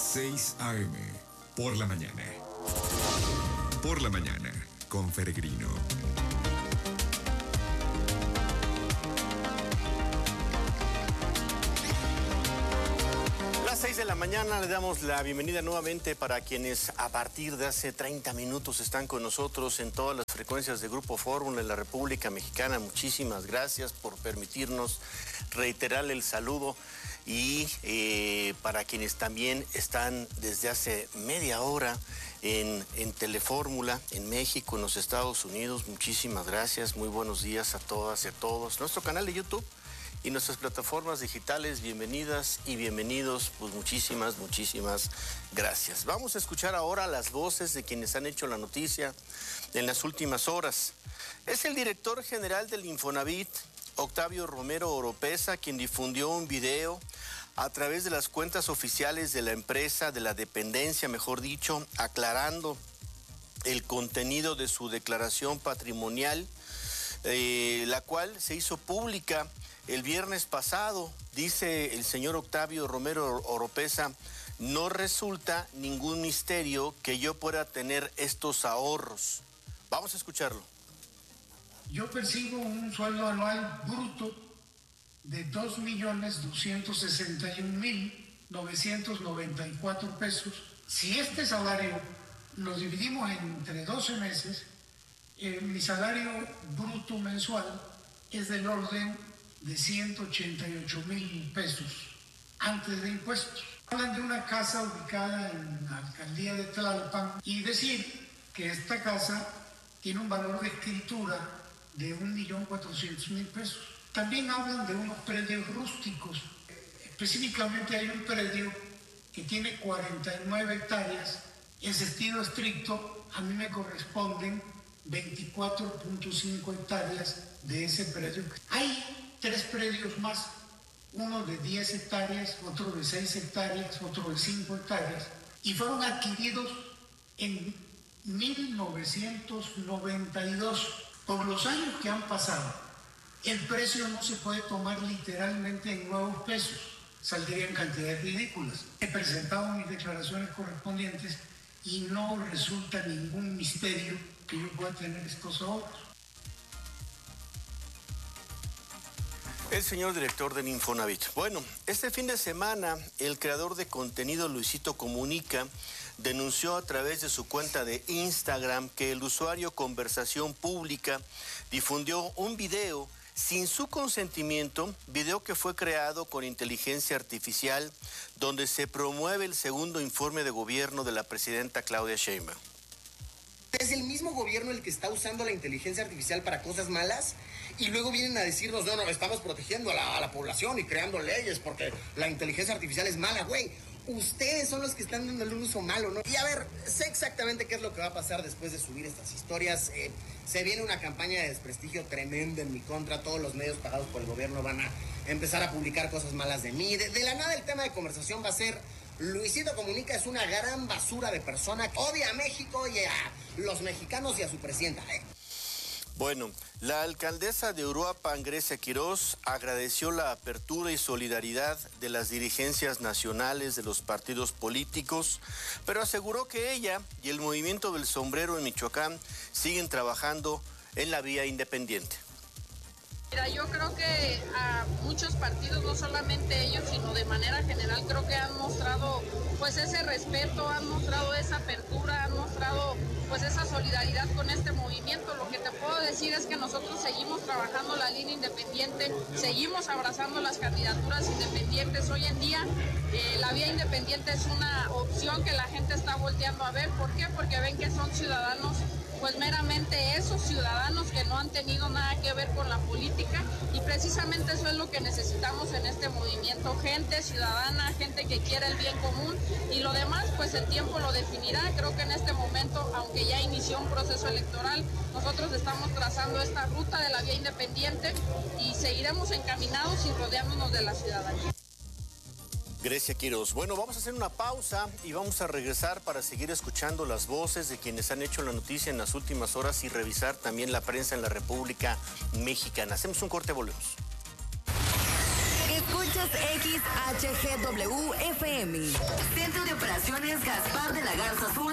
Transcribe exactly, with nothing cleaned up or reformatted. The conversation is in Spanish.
seis a eme, por la mañana. Por la mañana, con Peregrino. Las seis de la mañana le damos la bienvenida nuevamente para quienes a partir de hace treinta minutos están con nosotros en todas las frecuencias de Grupo Fórmula en la República Mexicana. Muchísimas gracias por permitirnos reiterar el saludo. Y eh, para quienes también están desde hace media hora en, en Telefórmula, en México, en los Estados Unidos, muchísimas gracias, muy buenos días a todas y a todos. Nuestro canal de YouTube y nuestras plataformas digitales, bienvenidas y bienvenidos, pues muchísimas, muchísimas gracias. Vamos a escuchar ahora las voces de quienes han hecho la noticia en las últimas horas. Es el director general del Infonavit, Octavio Romero Oropeza, quien difundió un video a través de las cuentas oficiales de la empresa, de la dependencia, mejor dicho, aclarando el contenido de su declaración patrimonial, eh, la cual se hizo pública el viernes pasado. Dice el señor Octavio Romero Oropeza: no resulta ningún misterio que yo pueda tener estos ahorros. Vamos a escucharlo. Yo percibo un sueldo anual bruto de dos millones doscientos sesenta y un mil novecientos noventa y cuatro pesos. Si este salario lo dividimos entre doce meses, eh, mi salario bruto mensual es del orden de ciento ochenta y ocho mil pesos antes de impuestos. Hablan de una casa ubicada en la alcaldía de Tlalpan y decir que esta casa tiene un valor de escritura de un millón cuatrocientos mil pesos. También hablan de unos predios rústicos. Específicamente hay un predio que tiene cuarenta y nueve hectáreas. En sentido estricto, a mí me corresponden veinticuatro punto cinco hectáreas de ese predio. Hay tres predios más, uno de diez hectáreas, otro de seis hectáreas, otro de cinco hectáreas, y fueron adquiridos en mil novecientos noventa y dos. Por los años que han pasado, el precio no se puede tomar literalmente en nuevos pesos, saldrían cantidades ridículas. He presentado mis declaraciones correspondientes y no resulta ningún misterio que yo pueda tener estos ahorros. El señor director del Infonavit. Bueno, este fin de semana el creador de contenido Luisito Comunica denunció a través de su cuenta de Instagram que el usuario Conversación Pública difundió un video sin su consentimiento, video que fue creado con inteligencia artificial, donde se promueve el segundo informe de gobierno de la presidenta Claudia Sheinbaum. Es el mismo gobierno el que está usando la inteligencia artificial para cosas malas y luego vienen a decirnos, no, no, estamos protegiendo a la, a la población y creando leyes porque la inteligencia artificial es mala, güey. Ustedes son los que están dando el uso malo, ¿no? Y a ver, sé exactamente qué es lo que va a pasar después de subir estas historias. Eh, se viene una campaña de desprestigio tremenda en mi contra. Todos los medios pagados por el gobierno van a empezar a publicar cosas malas de mí. De, de la nada el tema de conversación va a ser: Luisito Comunica es una gran basura de persona que odia a México y a los mexicanos y a su presidenta. ¿eh? Bueno, la alcaldesa de Uruapan, Grecia Quiroz, agradeció la apertura y solidaridad de las dirigencias nacionales de los partidos políticos, pero aseguró que ella y el movimiento del sombrero en Michoacán siguen trabajando en la vía independiente. Mira, yo creo que a muchos partidos, no solamente ellos, sino de manera general, creo que han mostrado pues ese respeto, han mostrado esa apertura, han mostrado pues esa solidaridad con este movimiento. Lo que te puedo decir es que nosotros seguimos trabajando la línea independiente, seguimos abrazando las candidaturas independientes. Hoy en día eh, la vía independiente es una opción que la gente está volteando a ver. ¿Por qué? Porque ven que son ciudadanos, pues meramente esos ciudadanos que no han tenido nada que ver con la política, y precisamente eso es lo que necesitamos en este movimiento: gente ciudadana, gente que quiere el bien común, y lo demás pues el tiempo lo definirá. Creo que en este momento, aunque ya inició un proceso electoral, nosotros estamos trazando esta ruta de la vía independiente y seguiremos encaminados y rodeándonos de la ciudadanía. Grecia Quiroz. Bueno, vamos a hacer una pausa y vamos a regresar para seguir escuchando las voces de quienes han hecho la noticia en las últimas horas y revisar también la prensa en la República Mexicana. Hacemos un corte, volvemos. Escuchas X H G W F M, Centro de Operaciones es Gaspar de la Garza Azul